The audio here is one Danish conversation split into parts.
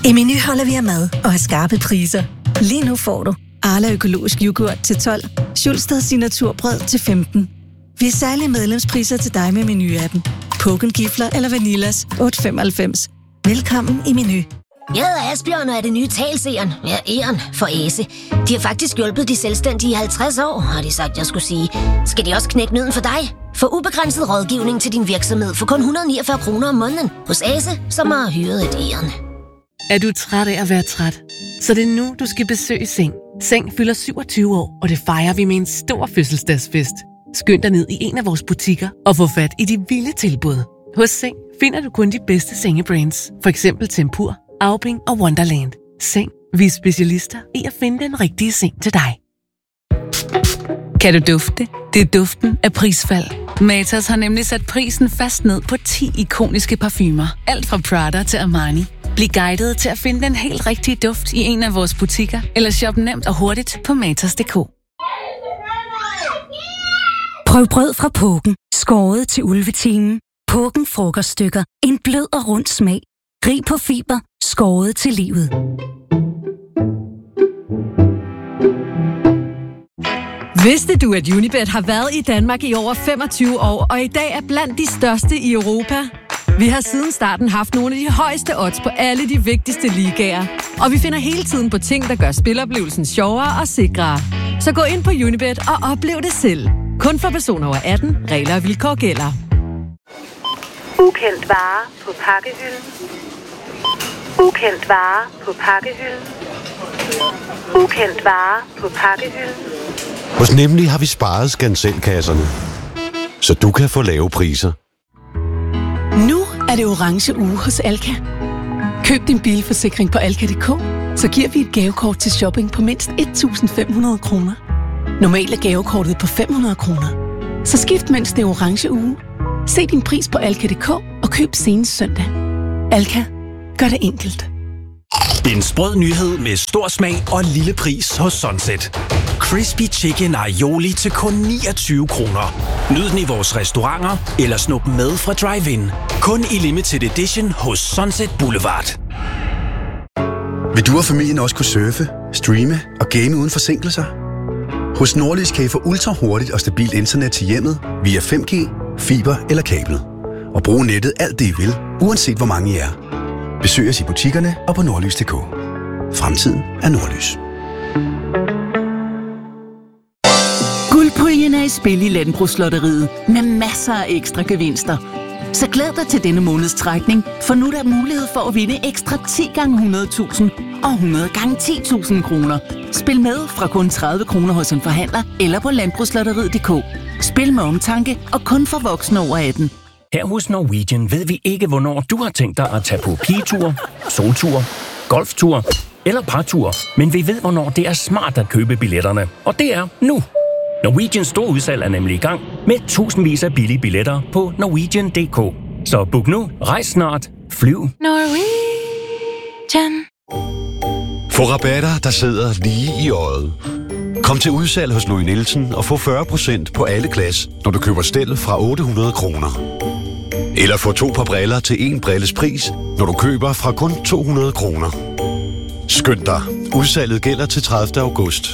I Meny holder vi af mad og har skarpe priser. Lige nu får du Arla økologisk yoghurt til 12, Schulstad signaturbrød til 15. Vi har særlige medlemspriser til dig med Meny-appen. Pågen Gifler eller Vanillas 8,95. Velkommen i Meny. Jeg hedder Asbjørn og er det nye talseren. Ja, æren for Æse. De har faktisk hjulpet de selvstændige i 50 år, har de sagt, jeg skulle sige. Skal de også knække nødden for dig? Få ubegrænset rådgivning til din virksomhed for kun 149 kroner om måneden hos Æse, som har hyret et æren. Er du træt af at være træt? Så det er nu, du skal besøge Seng. Seng fylder 27 år, og det fejrer vi med en stor fødselsdagsfest. Skynd dig ned i en af vores butikker og få fat i de vilde tilbud. Hos Seng finder du kun de bedste sengebrands. For eksempel Tempur, Aubing og Wonderland. Seng. Vi er specialister i at finde den rigtige seng til dig. Kan du dufte? Det er duften af prisfald. Matas har nemlig sat prisen fast ned på 10 ikoniske parfumer. Alt fra Prada til Armani. Bliv guidet til at finde den helt rigtige duft i en af vores butikker, eller shop nemt og hurtigt på matas.dk. Prøv brød fra Pågen, skåret til ulvetimen. Pågen frokoststykker, en blød og rund smag. Rig på fiber, skåret til livet. Vidste du, at Unibet har været i Danmark i over 25 år, og i dag er blandt de største i Europa? Vi har siden starten haft nogle af de højeste odds på alle de vigtigste ligaer. Og vi finder hele tiden på ting, der gør spiloplevelsen sjovere og sikrere. Så gå ind på Unibet og oplev det selv. Kun for personer over 18. Regler og vilkår gælder. Ukendt vare på pakkehylden. Ukendt vare på pakkehylden. Ukendt vare på pakkehylden. Hos Nemlig har vi sparet skanselkasserne, så du kan få lave priser. Nu er det orange uge hos Alka. Køb din bilforsikring på alka.dk, så giver vi et gavekort til shopping på mindst 1.500 kroner. Normalt er gavekortet på 500 kroner. Så skift mens det er orange uge. Se din pris på alka.dk og køb senest søndag. Alka. Gør det enkelt. En sprød nyhed med stor smag og lille pris hos Sunset. Crispy Chicken Aioli til kun 29 kroner. Nyd den i vores restauranter eller snup med fra drive-in. Kun i limited edition hos Sunset Boulevard. Vil du og familien også kunne surfe, streame og game uden forsinkelser? Hos Nordlys kan I få ultra hurtigt og stabilt internet til hjemmet via 5G, fiber eller kabel. Og bruge nettet alt det I vil, uanset hvor mange I er. Besøg os i butikkerne og på nordlys.dk. Fremtiden er Nordlys. Guldpræmien er i spil i Landbrugslotteriet med masser af ekstra gevinster. Så glæd dig til denne måneds trækning, for nu er der mulighed for at vinde ekstra 10 gange 100.000 og 100 gange 10.000 kroner. Spil med fra kun 30 kroner hos en forhandler eller på landbrugslotteriet.dk. Spil med omtanke og kun for voksne over 18. Her hos Norwegian ved vi ikke, hvornår du har tænkt dig at tage på pigetur, soltur, golftur eller partur, men vi ved, hvornår det er smart at købe billetterne. Og det er nu. Norwegians store udsalg er nemlig i gang med tusindvis af billige billetter på Norwegian.dk. Så book nu, rejs snart, flyv. Norwegian. Få rabatter, der sidder lige i øjet. Kom til udsalg hos Louis Nielsen og få 40% på alle glas, når du køber stel fra 800 kroner. Eller få 2 par briller til 1 brilles pris, når du køber fra kun 200 kroner. Skynd dig. Udsalget gælder til 30. august.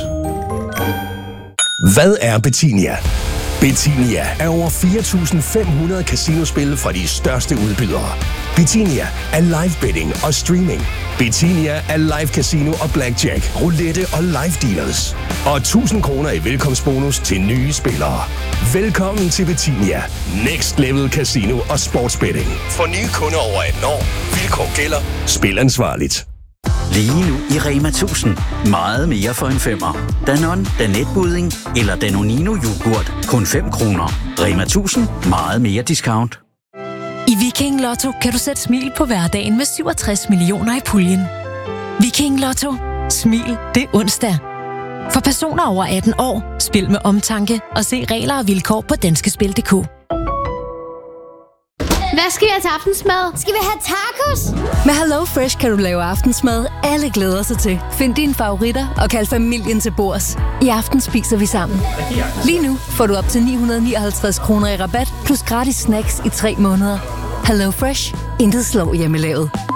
Hvad er Betinia? Betinia er over 4.500 casinospil fra de største udbydere. Betinia er live betting og streaming. Betinia er live casino og blackjack, roulette og live dealers. Og 1.000 kroner i velkomstbonus til nye spillere. Velkommen til Betinia. Next level casino og sportsbetting. For nye kunder over 18 år. Vilkår gælder. Spil ansvarligt. Lige nu i Rema 1000. Meget mere for en femmer. Danone, Danetbudding eller Danonino yoghurt. Kun 5 kroner. Rema 1000. Meget mere discount. I Viking Lotto kan du sætte smil på hverdagen med 67 millioner i puljen. Viking Lotto. Smil, det er onsdag. For personer over 18 år, spil med omtanke og se regler og vilkår på danskespil.dk. Hvad skal jeg til aftensmad? Skal vi have tacos? Med HelloFresh kan du lave aftensmad, alle glæder sig til. Find dine favoritter og kald familien til bords. I aften spiser vi sammen. Lige nu får du op til 959 kroner i rabat, plus gratis snacks i 3 måneder. HelloFresh. Intet slår hjemmelavet.